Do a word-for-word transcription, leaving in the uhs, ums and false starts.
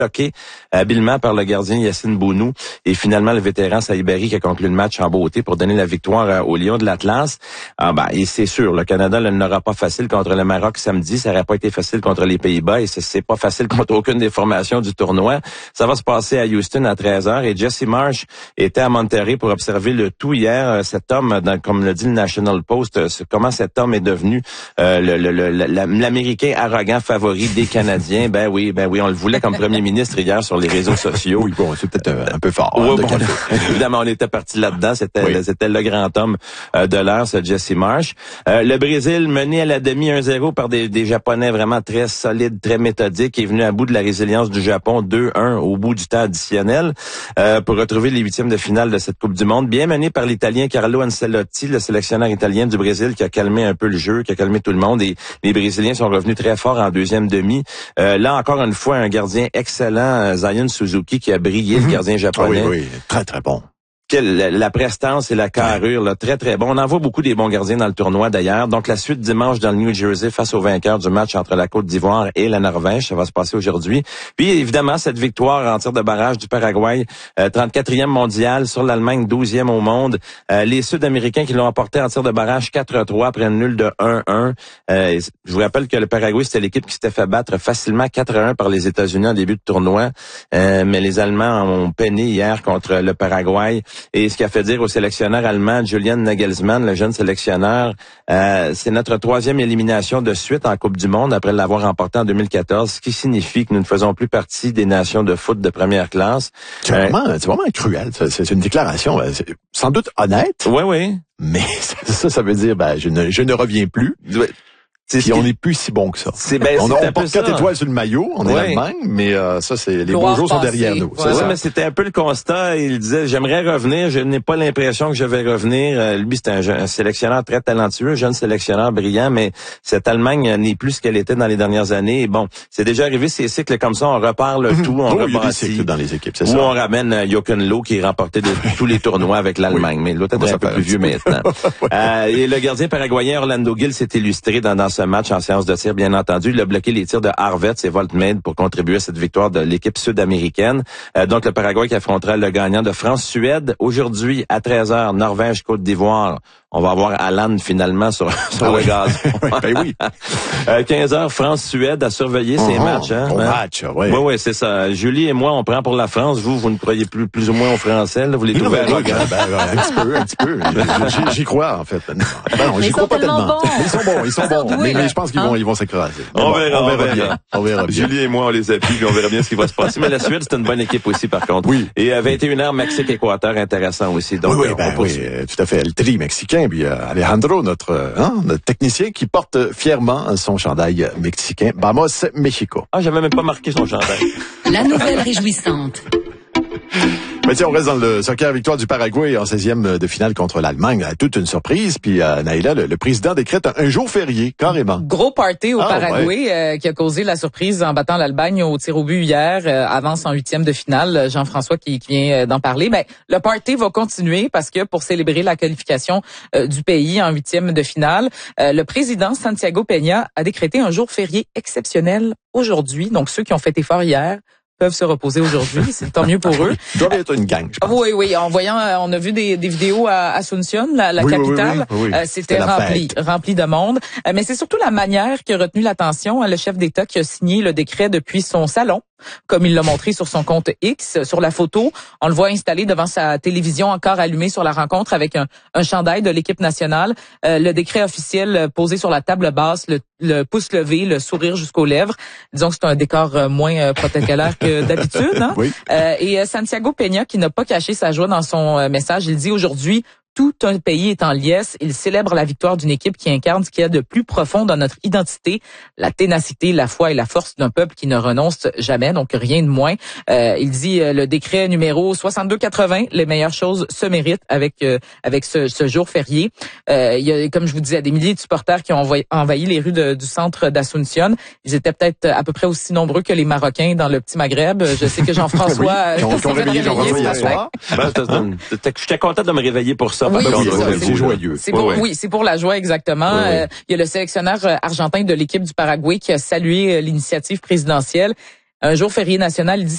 bloqué habilement par le gardien Yacine Bounou. Et finalement, le vétéran Saïd Berry qui a conclu le match en beauté pour donner la victoire aux Lions de l'Atlas. Ah ben, et c'est sûr, le Canada ne n'aura pas facile contre le Maroc samedi. Ça n'aurait pas été facile contre les Pays-Bas et c'est pas facile contre aucune des formations du tournoi. Ça va se passer à Houston à treize heures et Jesse Marsh était à Monterrey pour observer le tout hier. Cet homme, dans, comme le dit le National Post, comment cet homme est devenu euh, le, le, le, l'Américain arrogant favori des Canadiens. Ben oui, ben oui, on le voulait comme premier ministre hier sur les réseaux sociaux. Oui, bon, c'est peut-être un, un peu fort. Oui, hein, bon, évidemment, on était parti là-dedans. C'était, oui. c'était le grand homme euh, de l'heure, ce Jesse Marsh. Euh, le Brésil, mené à la demi un zéro par des, des Japonais vraiment très solides, très méthodiques, est venu à bout de la résilience du Japon deux un au bout du temps additionnel euh, pour retrouver les huitièmes de finale de cette Coupe du Monde. Bien mené par l'Italien Carlo Ancelotti, le sélectionneur italien du Brésil, qui a calmé un peu le jeu, qui a calmé tout le monde. Et les Brésiliens sont revenus très forts en deuxième demi. Euh, là, encore une fois, un gardien excellent, Zion Suzuki, qui a brillé, mm-hmm. le gardien japonais. Ah oui, oui, très, très bon. La, la prestance et la carrure, là, très, très bon. On en voit beaucoup des bons gardiens dans le tournoi, d'ailleurs. Donc, la suite dimanche dans le New Jersey face au vainqueur du match entre la Côte d'Ivoire et la Norvège. Ça va se passer aujourd'hui. Puis, évidemment, cette victoire en tir de barrage du Paraguay, euh, trente-quatrième mondial sur l'Allemagne, douzième au monde. Euh, les Sud-Américains qui l'ont emporté en tir de barrage quatre à trois après une nulle de un un. Euh, je vous rappelle que le Paraguay, c'était l'équipe qui s'était fait battre facilement quatre à un par les États-Unis en début de tournoi. Euh, mais les Allemands ont peiné hier contre le Paraguay. Et ce qui a fait dire au sélectionneur allemand Julian Nagelsmann, le jeune sélectionneur, euh, c'est notre troisième élimination de suite en Coupe du Monde après l'avoir remportée en deux mille quatorze, ce qui signifie que nous ne faisons plus partie des nations de foot de première classe. C'est euh, vraiment, c'est vraiment cruel. C'est une déclaration sans doute honnête. Oui, oui. Mais ça, ça veut dire, ben, je ne, je ne reviens plus. Ouais. Puis on n'est plus si bon que ça. C'est, ben, on, c'est on porte quatre étoiles sur le maillot, on est ouais. l'Allemagne, mais euh, ça, c'est les beaux jours sont derrière nous. Ouais, ouais, mais c'était un peu le constat. Il disait, j'aimerais revenir, je n'ai pas l'impression que je vais revenir. Euh, lui, c'est un, un sélectionneur très talentueux, jeune sélectionneur brillant, mais cette Allemagne n'est plus ce qu'elle était dans les dernières années. Et bon, c'est déjà arrivé ces cycles comme ça, on repart le tout, on oh, rebâtit. Il y a des cycles dans les équipes, c'est ça. Ou on ramène euh, Jochen Loh qui remportait de, tous les tournois avec l'Allemagne, oui. mais l'autre est un peu plus vieux maintenant. ouais. euh, et le gardien paraguayen Orlando Gil s'est illustré dans, dans ce match en séance de tir, bien entendu. Il a bloqué les tirs de Harvets et Voltmade pour contribuer à cette victoire de l'équipe sud-américaine. Euh, donc, le Paraguay qui affrontera le gagnant de France-Suède. Aujourd'hui, à treize heures, Norvège-Côte d'Ivoire. On va avoir Alan finalement sur, sur ah le oui. gaz. ben oui. euh, quinze heures, France-Suède à surveiller uh-huh. ces matchs. Hein, bon hein? match, oui. Oui, oui, c'est ça. Julie et moi, on prend pour la France. Vous, vous ne croyez plus, plus ou moins aux Français. Là. Vous les trouvez arrogants. Ben, ben, un petit peu, un petit peu. J'y, j'y crois, en fait. Ben non, j'y crois pas tellement. Bons. Ils sont bons, ils sont bons. Mais, mais je pense qu'ils vont, ils vont s'écraser. On, bon, verra, on verra, on verra bien. On verra bien. Julie et moi, on les appuie, puis on verra bien ce qui va se passer. Mais la Suède, c'est une bonne équipe aussi, par contre. Oui. Et à vingt et une heures, Mexique-Équateur, intéressant aussi. Donc, oui, oui, ben, oui, tout à fait. Le tri mexicain, puis euh, Alejandro, notre, hein, notre technicien, qui porte fièrement son chandail mexicain. Vamos, Mexico. Ah, j'avais même pas marqué son chandail. La nouvelle réjouissante. Mais tiens, on reste dans le soccer, victoire du Paraguay en seizième de finale contre l'Allemagne. Toute une surprise. Puis euh, Naïla, le, le président décrète un, un jour férié, carrément. Gros party au ah, Paraguay ouais. euh, qui a causé la surprise en battant l'Allemagne au tir au but hier. Euh, avance en huitième de finale. Jean-François qui, qui vient d'en parler. Ben, le party va continuer parce que pour célébrer la qualification euh, du pays en huitième de finale, euh, le président Santiago Peña a décrété un jour férié exceptionnel aujourd'hui. Donc ceux qui ont fait effort hier peuvent se reposer aujourd'hui, c'est tant mieux pour eux. Il doit être une gang, je pense. Oui, oui, en voyant, on a vu des, des vidéos à Asunción, la, la oui, capitale, oui, oui, oui. Euh, c'était rempli, rempli de monde. Euh, mais c'est surtout la manière qui a retenu l'attention. Le chef d'État qui a signé le décret depuis son salon, comme il l'a montré sur son compte X. Sur la photo, on le voit installé devant sa télévision encore allumée sur la rencontre avec un, un chandail de l'équipe nationale. Euh, le décret officiel posé sur la table basse, le, le pouce levé, le sourire jusqu'aux lèvres. Disons que c'est un décor moins protocolaire que d'habitude. Hein? Oui. Euh, et Santiago Peña, qui n'a pas caché sa joie dans son message, il dit aujourd'hui, tout un pays est en liesse. Il célèbre la victoire d'une équipe qui incarne ce qu'il y a de plus profond dans notre identité, la ténacité, la foi et la force d'un peuple qui ne renonce jamais, donc rien de moins. Euh, il dit euh, le décret numéro soixante-deux quatre-vingts, les meilleures choses se méritent avec euh, avec ce, ce jour férié. Euh, il y a, comme je vous disais, des milliers de supporters qui ont envahi, envahi les rues de, du centre d'Asunción. Ils étaient peut-être à peu près aussi nombreux que les Marocains dans le petit Maghreb. Je sais que Jean-François... oui, qui ont réveillé Jean-François hier soir. J'étais content de me réveiller pour ça. Oui, oui, c'est, ça, c'est, c'est joyeux. C'est pour, oui, oui. oui, c'est pour la joie, exactement. Oui, oui. Euh, il y a le sélectionneur argentin de l'équipe du Paraguay qui a salué l'initiative présidentielle. Un jour férié national, il dit